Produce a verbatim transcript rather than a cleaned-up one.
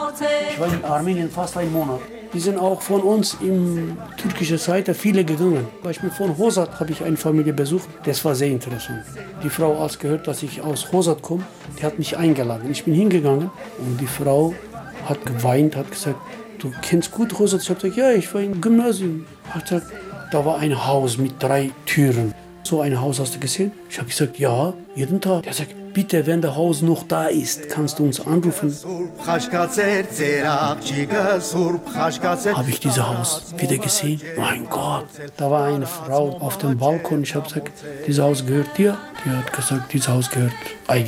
Ich war in Armenien fast einen Monat. Die sind auch von uns in türkischer Seite viele gegangen. Beispiel von Hosat habe ich eine Familie besucht. Das war sehr interessant. Die Frau, als gehört, dass ich aus Hosat komme, die hat mich eingeladen. Ich bin hingegangen und die Frau hat geweint, hat gesagt, du kennst gut Hosat? Ich habe gesagt, ja, ich war im Gymnasium. Hat gesagt, da war ein Haus mit drei Türen. So ein Haus hast du gesehen? Ich habe gesagt, ja, jeden Tag. Er sagt, bitte, wenn das Haus noch da ist, kannst du uns anrufen. Habe ich dieses Haus wieder gesehen? Mein Gott, da war eine Frau auf dem Balkon. Ich habe gesagt, dieses Haus gehört dir. Die hat gesagt, dieses Haus gehört eigentlich.